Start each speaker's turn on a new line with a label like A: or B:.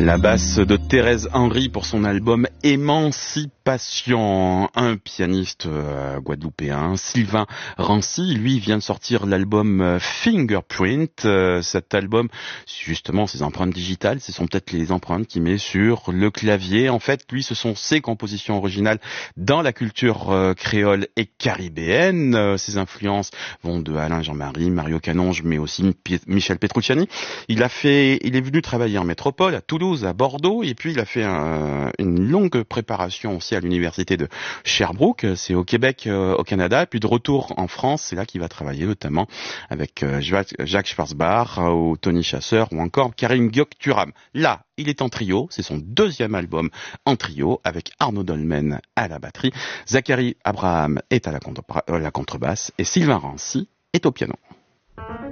A: La basse de Thérèse Henry pour son album Émancipation. Un pianiste guadeloupéen, Sylvain Rancy, lui vient de sortir l'album Fingerprint. Cet album, justement, ses empreintes digitales, ce sont peut-être les empreintes qu'il met sur le clavier. En fait, lui, ce sont ses compositions originales dans la culture créole et caribéenne. Ses influences vont de Alain Jean-Marie, Mario Canonge, mais aussi Michel Petrucciani. Il est venu travailler en métropole, à Toulouse, à Bordeaux, et puis il a fait une longue préparation aussi à l'université de Sherbrooke, c'est au Québec, au Canada, et puis de retour en France, c'est là qu'il va travailler notamment avec Jacques Schwarzbach, ou Tony Chasseur, ou encore Karim Gyok-Turam. Là, il est en trio, c'est son deuxième album en trio, avec Arnaud Dolmen à la batterie, Zachary Abraham est à la contrebasse, et Sylvain Rancy est au piano.